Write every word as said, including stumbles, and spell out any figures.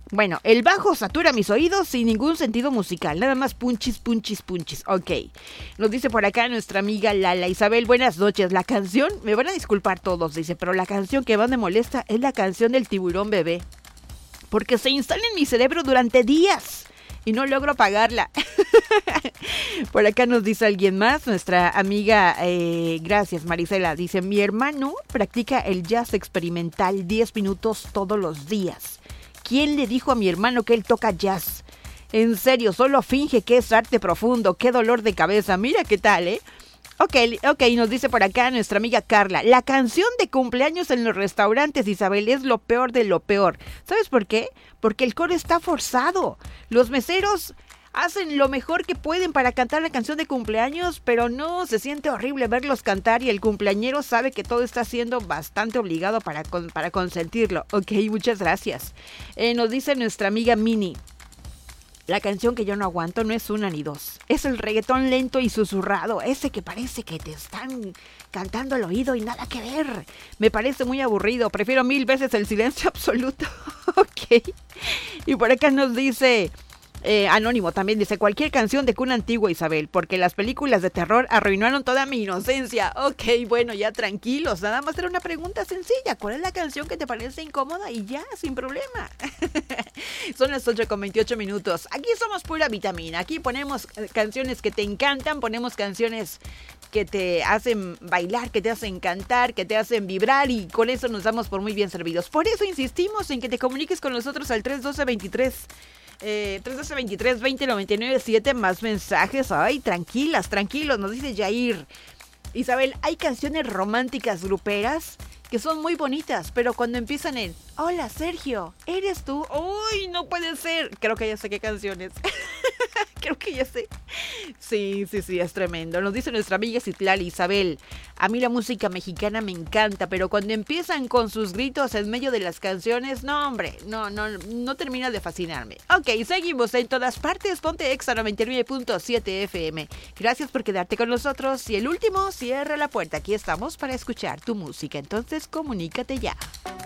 Bueno, el bajo satura mis oídos sin ningún sentido musical. Nada más punchis, punchis, punchis. Ok. Nos dice por acá nuestra amiga Lala Isabel. Buenas noches. La canción, me van a disculpar todos, dice, pero la canción que más me molesta es la canción del tiburón bebé. Porque se instala en mi cerebro durante días y no logro apagarla. Por acá nos dice alguien más, nuestra amiga, eh, gracias Marisela, dice, mi hermano practica el jazz experimental diez minutos todos los días. ¿Quién le dijo a mi hermano que él toca jazz? En serio, solo finge que es arte profundo. Qué dolor de cabeza. Mira qué tal, ¿eh? Ok, ok, nos dice por acá nuestra amiga Carla. La canción de cumpleaños en los restaurantes, Isabel, es lo peor de lo peor. ¿Sabes por qué? Porque el coro está forzado. Los meseros hacen lo mejor que pueden para cantar la canción de cumpleaños, pero no, se siente horrible verlos cantar y el cumpleañero sabe que todo está siendo bastante obligado para, con, para consentirlo. Ok, muchas gracias. Eh, nos dice nuestra amiga Mini. La canción que yo no aguanto no es una ni dos. Es el reggaetón lento y susurrado, ese que parece que te están cantando al oído y nada que ver. Me parece muy aburrido, prefiero mil veces el silencio absoluto. Ok. Y por acá nos dice... Eh, Anónimo también dice, cualquier canción de cuna antigua, Isabel, porque las películas de terror arruinaron toda mi inocencia. Ok, bueno, ya tranquilos, nada más era una pregunta sencilla. ¿Cuál es la canción que te parece incómoda? Y ya, sin problema. Son las ocho con veintiocho minutos. Aquí somos pura vitamina. Aquí ponemos canciones que te encantan, ponemos canciones que te hacen bailar, que te hacen cantar, que te hacen vibrar, y con eso nos damos por muy bien servidos. Por eso insistimos en que te comuniques con nosotros al tres doce veintitrés. Eh, tres doce veintitrés veinte noventa y nueve siete, más mensajes. Ay, tranquilas, tranquilos, nos dice Jair. Isabel, hay canciones románticas gruperas que son muy bonitas, pero cuando empiezan en hola Sergio, ¿eres tú? Uy, no puede ser. Creo que ya sé qué canciones. Creo que ya sé. Sí, sí, sí, es tremendo. Nos dice nuestra amiga Citlali, Isabel, a mí la música mexicana me encanta, pero cuando empiezan con sus gritos en medio de las canciones, no, hombre, no, no, no termina de fascinarme. Ok, seguimos en todas partes. Ponte Exa noventa y nueve punto siete F M. Gracias por quedarte con nosotros. Y el último, cierra la puerta. Aquí estamos para escuchar tu música. Entonces, comunícate ya.